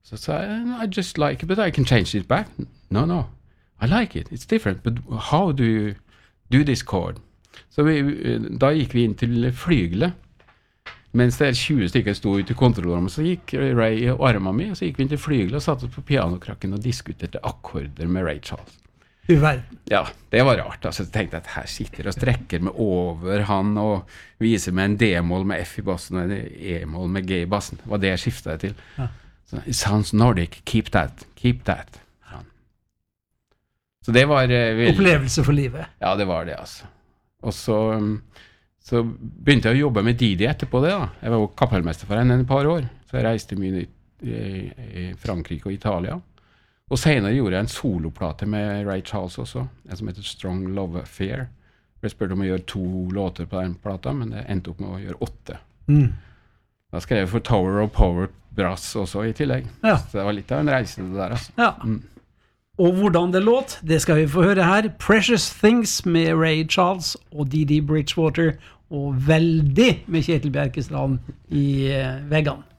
So I just like it, but I can change it back. No, I like it. It's different. But how do you do this chord? Så da gikk vi inn til flygelet. Mens det 20 stykker stod ute i kontrollrommet, så gikk Ray i armen min, og så gikk vi inn til flygelet og satt oss på pianokrakken og diskuterte akkorder med Ray Charles. Ja, det var rart. Altså, jeg tenkte at her sitter og strekker meg over han og viser meg en D-mål med F i bassen og en E-mål med G i bassen. Det var det jeg skiftet til. Ja. Så, it sounds Nordic, keep that. Ja. Så det var opplevelse for livet. Ja, det var det, altså. Og så begynte jeg å jobbe med Didi etterpå det da. Jeg var jo kapellmester for henne et par år, så jeg reiste mye i Frankrike og Italia. Og senere gjorde jeg en soloplate med Ray Charles også, en som heter Strong Love Affair. Jeg spurte om å gjøre 2 låter på den plata, men det endte opp med å gjøre 8. Da skrev jeg for Tower of Power Brass også i tillegg. Ja. Så det var litt av en reise det der, altså. Ja. Og hvordan det låt, det skal vi få høre her. Precious Things med Ray Charles og Didi Bridgewater, og veldig med Kjetil Bjerkestrand i veggene.